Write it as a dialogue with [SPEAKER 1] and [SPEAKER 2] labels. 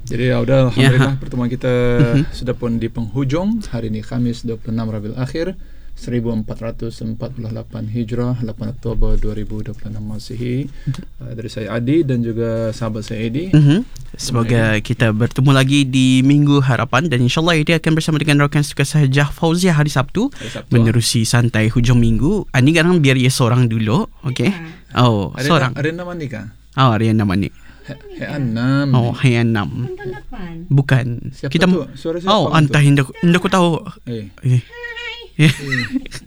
[SPEAKER 1] Jadi alhamdulillah pertemuan kita sudah pun di penghujung. Hari ini Khamis 26 Rabiul Akhir 1448 Hijrah, 8 Oktober 2026 Masihi. Dari saya Adi dan juga sahabat saya Edi.
[SPEAKER 2] Semoga kita bertemu lagi di Minggu Harapan, dan insyaAllah Edi akan bersama dengan rakan suka saya Jah Fauziah hari Sabtu menerusi santai hujung minggu. Ani kadang biar ia seorang dulu. Okay. Seorang.
[SPEAKER 1] Ada nama ni kah?
[SPEAKER 2] Ada nama ni.
[SPEAKER 1] H6.
[SPEAKER 2] H6. Bukan.
[SPEAKER 1] Siapa
[SPEAKER 2] kita
[SPEAKER 1] tu? Suara siapa?
[SPEAKER 2] entah, indah aku tahu.